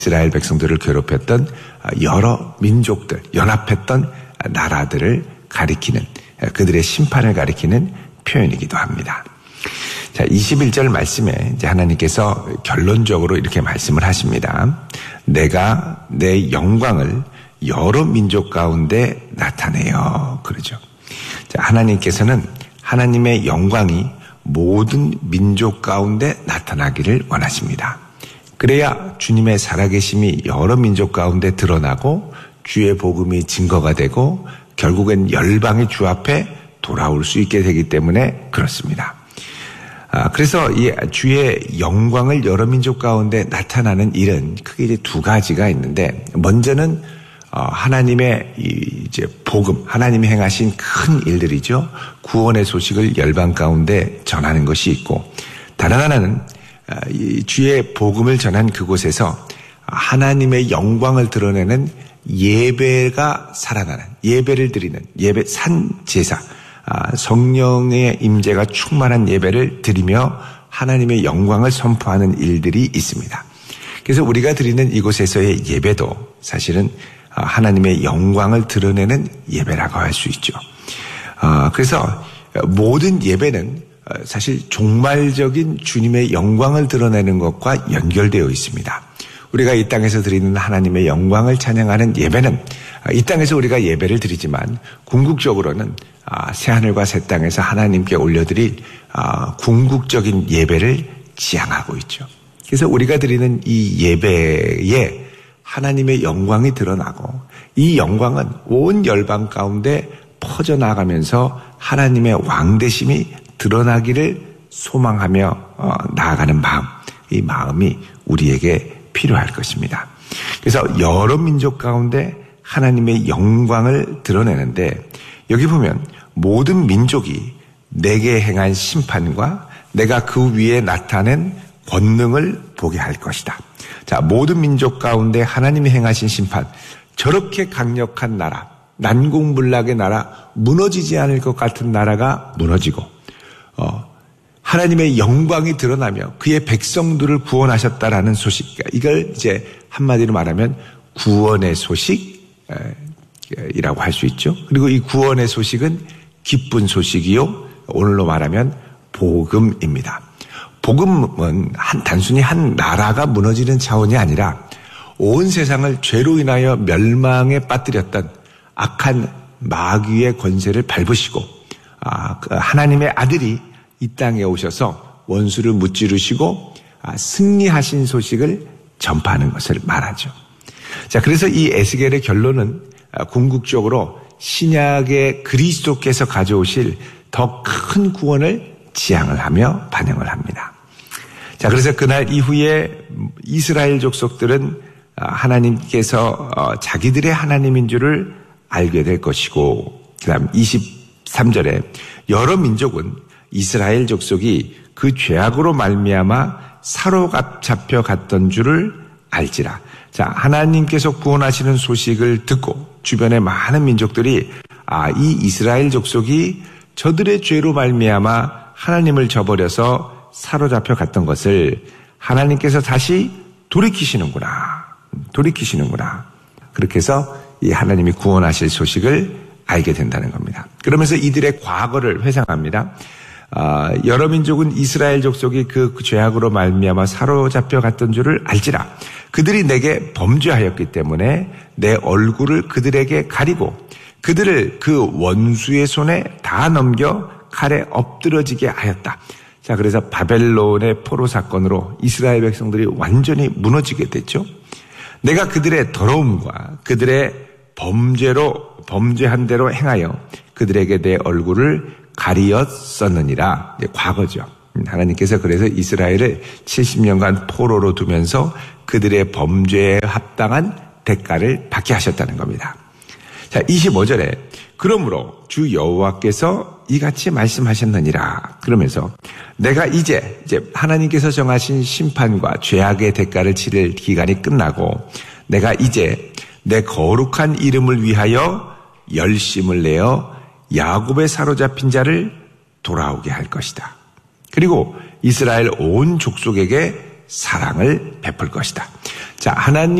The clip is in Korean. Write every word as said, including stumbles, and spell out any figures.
이스라엘 백성들을 괴롭혔던 여러 민족들, 연합했던 나라들을 가리키는, 그들의 심판을 가리키는 표현이기도 합니다. 자, 이십일 절 말씀에 이제 하나님께서 결론적으로 이렇게 말씀을 하십니다. 내가 내 영광을 여러 민족 가운데 나타내요. 그러죠. 자, 하나님께서는 하나님의 영광이 모든 민족 가운데 나타나기를 원하십니다. 그래야 주님의 살아계심이 여러 민족 가운데 드러나고 주의 복음이 증거가 되고 결국엔 열방이 주 앞에 돌아올 수 있게 되기 때문에 그렇습니다. 아, 그래서 이 주의 영광을 여러 민족 가운데 나타나는 일은 크게 이제 두 가지가 있는데, 먼저는 어, 하나님의 이 이제 복음, 하나님이 행하신 큰 일들이죠. 구원의 소식을 열방 가운데 전하는 것이 있고, 다른 하나는 어, 이 주의 복음을 전한 그곳에서 하나님의 영광을 드러내는 예배가 살아나는, 예배를 드리는 예배 산 제사, 아, 성령의 임재가 충만한 예배를 드리며 하나님의 영광을 선포하는 일들이 있습니다. 그래서 우리가 드리는 이곳에서의 예배도 사실은 하나님의 영광을 드러내는 예배라고 할 수 있죠. 그래서 모든 예배는 사실 종말적인 주님의 영광을 드러내는 것과 연결되어 있습니다. 우리가 이 땅에서 드리는 하나님의 영광을 찬양하는 예배는 이 땅에서 우리가 예배를 드리지만 궁극적으로는 새하늘과 새 땅에서 하나님께 올려드릴 궁극적인 예배를 지향하고 있죠. 그래서 우리가 드리는 이 예배에 하나님의 영광이 드러나고, 이 영광은 온 열방 가운데 퍼져나가면서 하나님의 왕되심이 드러나기를 소망하며 나아가는 마음, 이 마음이 우리에게 필요할 것입니다. 그래서 여러 민족 가운데 하나님의 영광을 드러내는데, 여기 보면 모든 민족이 내게 행한 심판과 내가 그 위에 나타낸 권능을 보게 할 것이다. 자, 모든 민족 가운데 하나님이 행하신 심판, 저렇게 강력한 나라, 난공불락의 나라, 무너지지 않을 것 같은 나라가 무너지고, 어, 하나님의 영광이 드러나며 그의 백성들을 구원하셨다라는 소식, 이걸 이제 한마디로 말하면 구원의 소식이라고 할 수 있죠. 그리고 이 구원의 소식은 기쁜 소식이요, 오늘로 말하면 복음입니다. 복음은 한, 단순히 한 나라가 무너지는 차원이 아니라 온 세상을 죄로 인하여 멸망에 빠뜨렸던 악한 마귀의 권세를 밟으시고, 아, 하나님의 아들이 이 땅에 오셔서 원수를 무찌르시고 아, 승리하신 소식을 전파하는 것을 말하죠. 자, 그래서 이 에스겔의 결론은 아, 궁극적으로 신약의 그리스도께서 가져오실 더 큰 구원을 지향을 하며 반영을 합니다. 자, 그래서 그날 이후에 이스라엘 족속들은 하나님께서 자기들의 하나님인 줄을 알게 될 것이고, 그 다음 이십삼 절에 여러 민족은 이스라엘 족속이 그 죄악으로 말미암아 사로잡혀 갔던 줄을 알지라. 자, 하나님께서 구원하시는 소식을 듣고 주변의 많은 민족들이 아, 이 이스라엘 족속이 저들의 죄로 말미암아 하나님을 저버려서 사로잡혀 갔던 것을 하나님께서 다시 돌이키시는구나. 돌이키시는구나. 그렇게 해서 이 하나님이 구원하실 소식을 알게 된다는 겁니다. 그러면서 이들의 과거를 회상합니다. 아, 여러 민족은 이스라엘 족속이 그, 그 죄악으로 말미암아 사로잡혀 갔던 줄을 알지라. 그들이 내게 범죄하였기 때문에 내 얼굴을 그들에게 가리고 그들을 그 원수의 손에 다 넘겨 칼에 엎드러지게 하였다. 자, 그래서 바벨론의 포로 사건으로 이스라엘 백성들이 완전히 무너지게 됐죠. 내가 그들의 더러움과 그들의 범죄로 범죄한 대로 행하여 그들에게 내 얼굴을 가리었었느니라. 과거죠. 하나님께서 그래서 이스라엘을 칠십 년간 포로로 두면서 그들의 범죄에 합당한 대가를 받게 하셨다는 겁니다. 자, 이십오 절에 그러므로 주 여호와께서 이같이 말씀하셨느니라. 그러면서 내가 이제 이제 하나님께서 정하신 심판과 죄악의 대가를 치를 기간이 끝나고 내가 이제 내 거룩한 이름을 위하여 열심을 내어 야곱의 사로잡힌 자를 돌아오게 할 것이다. 그리고 이스라엘 온 족속에게 사랑을 베풀 것이다. 자, 하나님